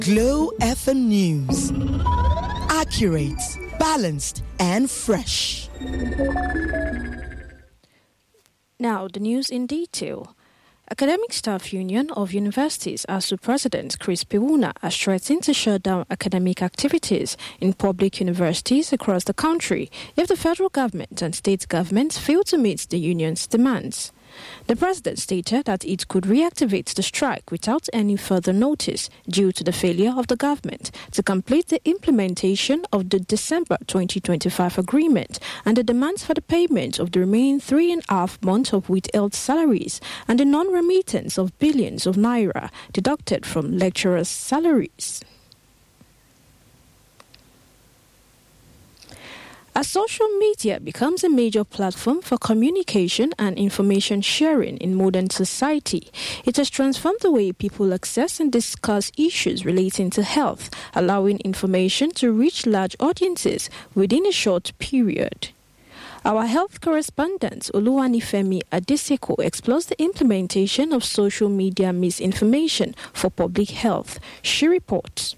Glow FM News. Accurate, balanced, and fresh. Now, the news in detail. Academic Staff Union of Universities ASU President Chris Piwuna has threatened to shut down academic activities in public universities across the country if the federal government and state governments fail to meet the union's demands. The president stated that it could reactivate the strike without any further notice due to the failure of the government to complete the implementation of the December 2025 agreement and the demands for the payment of the remaining 3.5 months of withheld salaries and the non-remittance of billions of naira deducted from lecturers' salaries. As social media becomes a major platform for communication and information sharing in modern society, it has transformed the way people access and discuss issues relating to health, allowing information to reach large audiences within a short period. Our health correspondent Oluwanifemi Adeseko explores the implementation of social media misinformation for public health. She reports.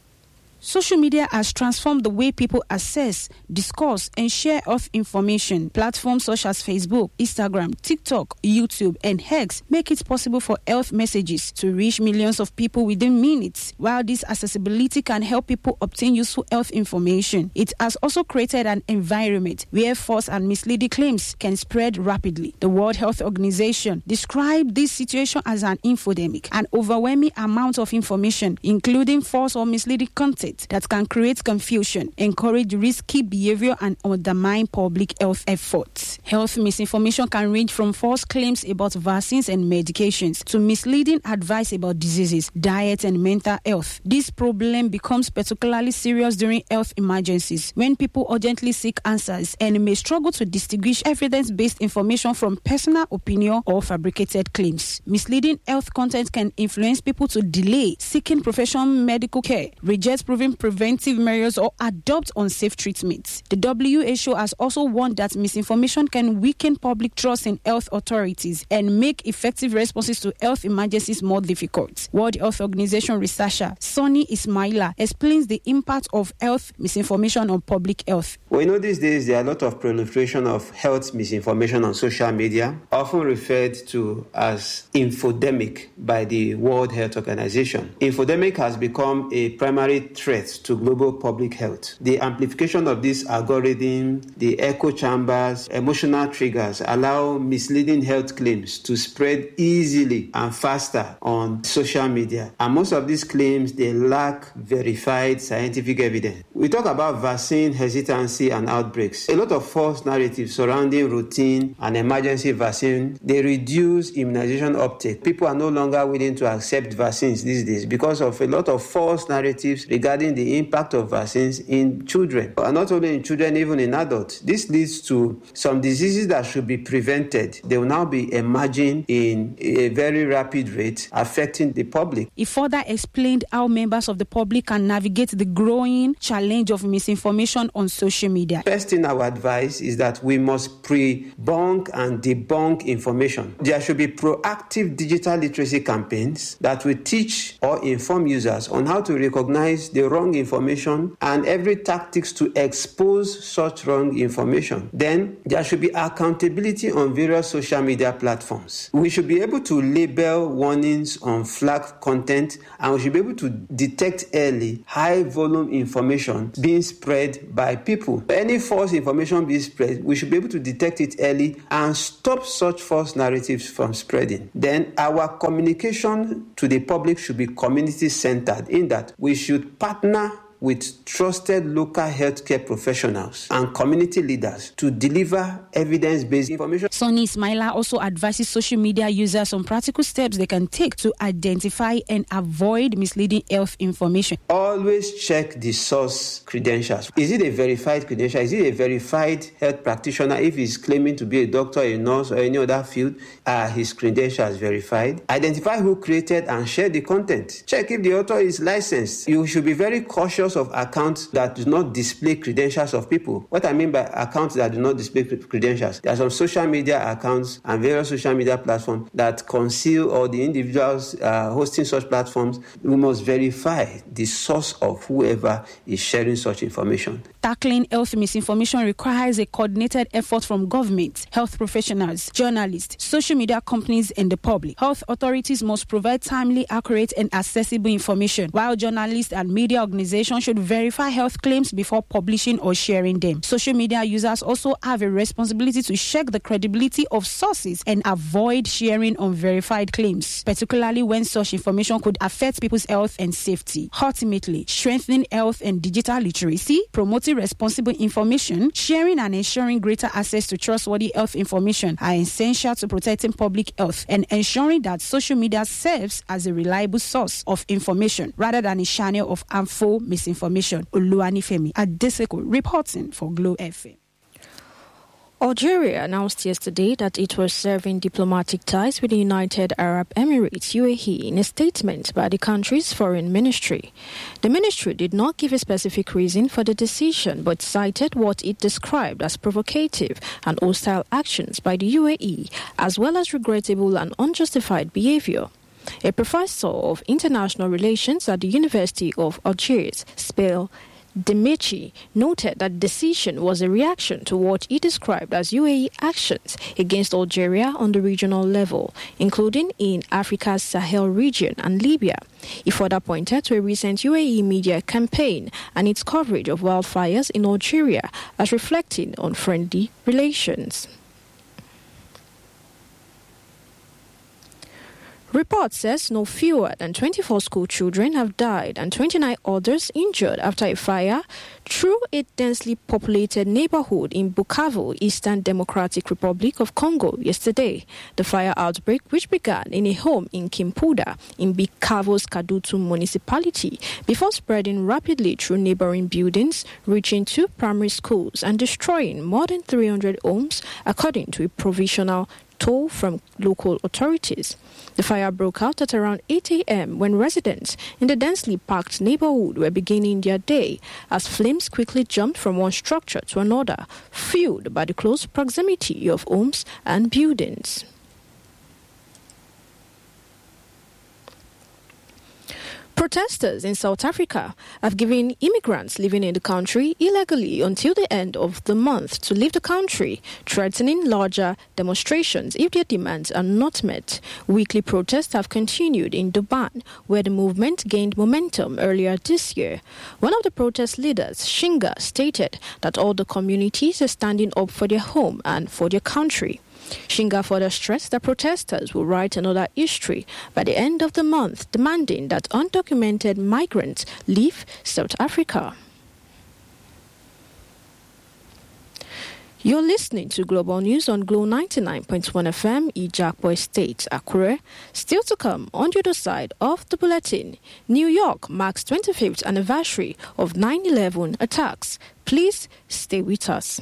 Social media has transformed the way people access, discuss, and share health information. Platforms such as Facebook, Instagram, TikTok, YouTube, and X make it possible for health messages to reach millions of people within minutes. While this accessibility can help people obtain useful health information, it has also created an environment where false and misleading claims can spread rapidly. The World Health Organization described this situation as an infodemic, an overwhelming amount of information, including false or misleading content that can create confusion, encourage risky behavior, and undermine public health efforts. Health misinformation can range from false claims about vaccines and medications to misleading advice about diseases, diet, and mental health. This problem becomes particularly serious during health emergencies when people urgently seek answers and may struggle to distinguish evidence-based information from personal opinion or fabricated claims. Misleading health content can influence people to delay seeking professional medical care, reject preventive measures, or adopt unsafe treatments. The WHO has also warned that misinformation can weaken public trust in health authorities and make effective responses to health emergencies more difficult. World Health Organization researcher Sonny Ismaila explains the impact of health misinformation on public health. We know these days there are a lot of proliferation of health misinformation on social media, often referred to as infodemic by the World Health Organization. Infodemic has become a primary threat to global public health. The amplification of this algorithm, the echo chambers, emotional triggers allow misleading health claims to spread easily and faster on social media. And most of these claims, they lack verified scientific evidence. We talk about vaccine hesitancy and outbreaks. A lot of false narratives surrounding routine and emergency vaccine, they reduce immunization uptake. People are no longer willing to accept vaccines these days because of a lot of false narratives regarding the impact of vaccines in children, and not only in children, even in adults. This leads to some diseases that should be prevented. They will now be emerging in a very rapid rate, affecting the public. He further explained how members of the public can navigate the growing challenge of misinformation on social media. First thing I would advise is that we must pre-bunk and debunk information. There should be proactive digital literacy campaigns that will teach or inform users on how to recognize the wrong information and every tactics to expose such wrong information. Then there should be accountability on various social media platforms. We should be able to label warnings on flagged content, and we should be able to detect early high volume information being spread by people. Any false information being spread, we should be able to detect it early and stop such false narratives from spreading. Then our communication to the public should be community centered, in that we should partner with trusted local healthcare professionals and community leaders to deliver evidence-based information. Sonny Ismaila also advises social media users on practical steps they can take to identify and avoid misleading health information. Always check the source credentials. Is it a verified credential? Is it a verified health practitioner? If he's claiming to be a doctor, a nurse, or any other field, are his credentials verified? Identify who created and shared the content. Check if the author is licensed. You should be very cautious because of accounts that do not display credentials of people. What I mean by accounts that do not display credentials, there are some social media accounts and various social media platforms that conceal, or the individuals hosting such platforms, we must verify the source of whoever is sharing such information. Tackling health misinformation requires a coordinated effort from government, health professionals, journalists, social media companies, and the public. Health authorities must provide timely, accurate, and accessible information, while journalists and media organizations should verify health claims before publishing or sharing them. Social media users also have a responsibility to check the credibility of sources and avoid sharing unverified claims, particularly when such information could affect people's health and safety. Ultimately, strengthening health and digital literacy, promoting responsible information, sharing and ensuring greater access to trustworthy health information are essential to protecting public health and ensuring that social media serves as a reliable source of information rather than a channel of harmful misinformation. Oluwanifemi Adeseko reporting for Glow FM. Algeria announced yesterday that it was severing diplomatic ties with the United Arab Emirates, UAE, in a statement by the country's foreign ministry. The ministry did not give a specific reason for the decision, but cited what it described as provocative and hostile actions by the UAE, as well as regrettable and unjustified behavior. A professor of international relations at the University of Algiers, Spell Demechi, noted that the decision was a reaction to what he described as UAE actions against Algeria on the regional level, including in Africa's Sahel region and Libya. He further pointed to a recent UAE media campaign and its coverage of wildfires in Algeria as reflecting on friendly relations. Report says no fewer than 24 school children have died and 29 others injured after a fire through a densely populated neighborhood in Bukavu, Eastern Democratic Republic of Congo yesterday. The fire outbreak, which began in a home in Kimpuda in Bukavu's Kadutu municipality, before spreading rapidly through neighboring buildings, reaching 2 primary schools and destroying more than 300 homes, according to a provisional toll from local authorities. The fire broke out at around 8 a.m. when residents in the densely packed neighborhood were beginning their day, as flames quickly jumped from one structure to another, fueled by the close proximity of homes and buildings. Protesters in South Africa have given immigrants living in the country illegally until the end of the month to leave the country, threatening larger demonstrations if their demands are not met. Weekly protests have continued in Durban, where the movement gained momentum earlier this year. One of the protest leaders, Shinga, stated that all the communities are standing up for their home and for their country. Shinga further stressed that protesters will write another history by the end of the month, demanding that undocumented migrants leave South Africa. You're listening to Global News on Glow 99.1 FM, Ijakpo State, Akure. Still to come on the other side of the bulletin, New York marks 25th anniversary of 9/11 attacks. Please stay with us.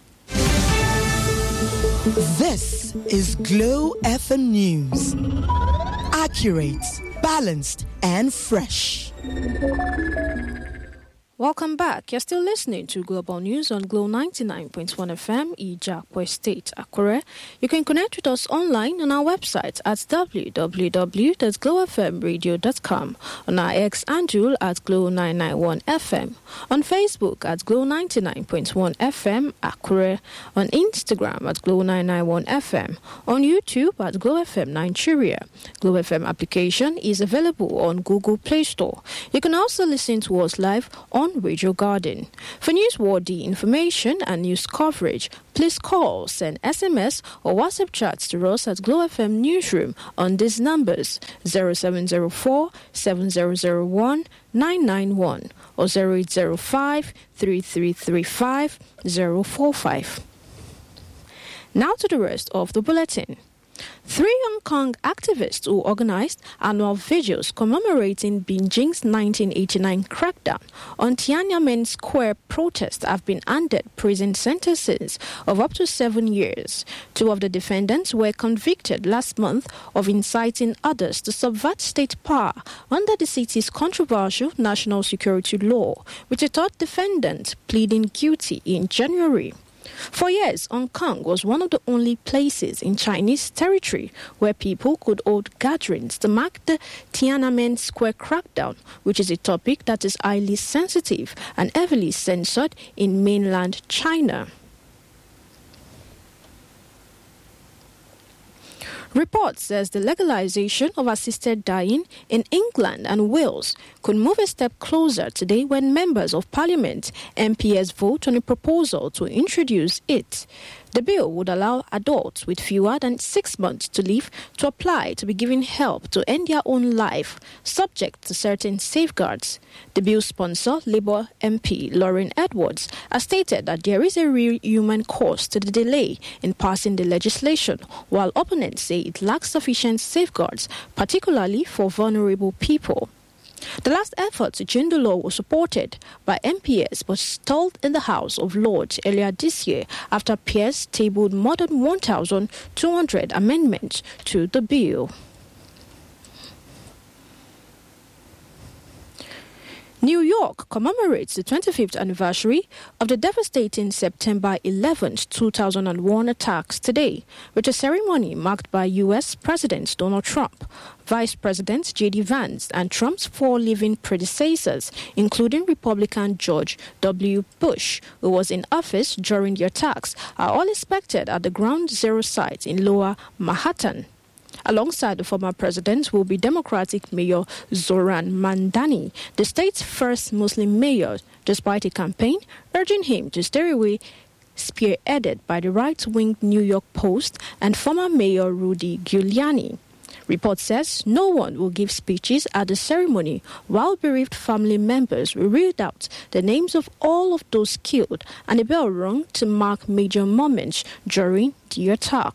This is Glow FM News. Accurate, balanced, and fresh. Welcome back. You're still listening to Global News on Glow 99.1 FM, Ijakpo State, Akure. You can connect with us online on our website at www.glowfmradio.com, on our X handle at Glow991 FM, on Facebook at Glow99.1 FM, Akure, on Instagram at Glow991 FM, on YouTube at Glow FM Nigeria. Glow FM application is available on Google Play Store. You can also listen to us live on Radio Garden. For newsworthy information and news coverage, please call, send SMS or WhatsApp chats to us at Glow FM Newsroom on these numbers: 0704 7001 991 or 0805 3335 045. Now to the rest of the bulletin. 3 Hong Kong activists who organized annual vigils commemorating Beijing's 1989 crackdown on Tiananmen Square protests have been handed prison sentences of up to 7 years. 2 of the defendants were convicted last month of inciting others to subvert state power under the city's controversial national security law, with a third defendant pleading guilty in January. For years, Hong Kong was one of the only places in Chinese territory where people could hold gatherings to mark the Tiananmen Square crackdown, which is a topic that is highly sensitive and heavily censored in mainland China. Report says the legalization of assisted dying in England and Wales could move a step closer today when members of Parliament MPs vote on a proposal to introduce it. The bill would allow adults with fewer than 6 months to live to apply to be given help to end their own life, subject to certain safeguards. The bill's sponsor, Labour MP Lauren Edwards, has stated that there is a real human cost to the delay in passing the legislation, while opponents say it lacks sufficient safeguards, particularly for vulnerable people. The last effort to change the law was supported by MPs but stalled in the House of Lords earlier this year after peers tabled more than 1,200 amendments to the bill. New York commemorates the 25th anniversary of the devastating September 11, 2001 attacks today, with a ceremony marked by U.S. President Donald Trump, Vice President J.D. Vance, and Trump's 4 living predecessors, including Republican George W. Bush, who was in office during the attacks, are all expected at the Ground Zero site in Lower Manhattan. Alongside the former president will be Democratic Mayor Zohran Mamdani, the state's first Muslim mayor, despite a campaign urging him to stay away, spearheaded by the right-wing New York Post and former Mayor Rudy Giuliani. Report says no one will give speeches at the ceremony, while bereaved family members will read out the names of all of those killed and a bell rung to mark major moments during the attack.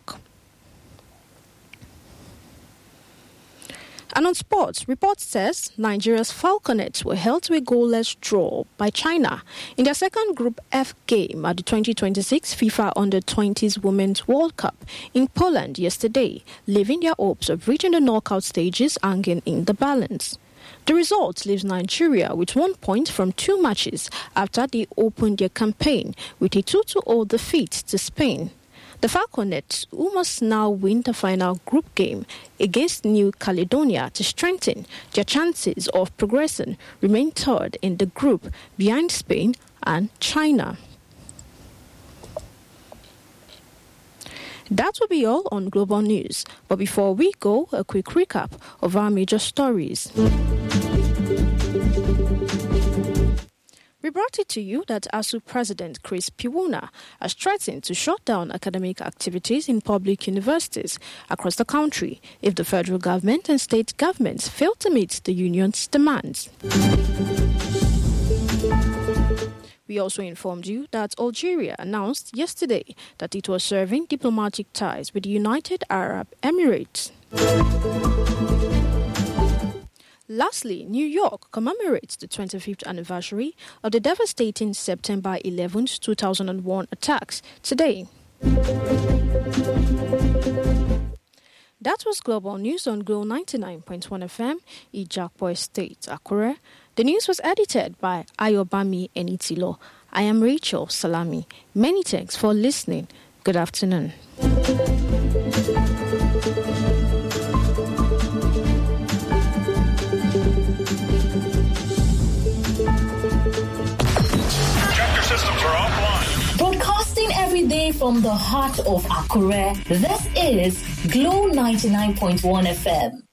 And on sports, report says Nigeria's Falconets were held to a goalless draw by China in their second Group F game at the 2026 FIFA Under-20s Women's World Cup in Poland yesterday, leaving their hopes of reaching the knockout stages hanging in the balance. The result leaves Nigeria with 1 point from 2 matches after they opened their campaign with a 2-0 defeat to Spain. The Falconets, who must now win the final group game against New Caledonia to strengthen their chances of progressing, remain third in the group behind Spain and China. That will be all on Global News. But before we go, a quick recap of our major stories. We brought it to you that ASUU President Chris Piwuna has threatened to shut down academic activities in public universities across the country if the federal government and state governments fail to meet the union's demands. We also informed you that Algeria announced yesterday that it was severing diplomatic ties with the United Arab Emirates. Lastly, New York commemorates the 25th anniversary of the devastating September 11, 2001 attacks today. That was Global News on Glow 99.1 FM, Ijakpo Estate, Akure. The news was edited by Ayobami Enitilo. I am Rachel Salami. Many thanks for listening. Good afternoon. Broadcasting every day from the heart of Akure, this is Glow 99.1 FM.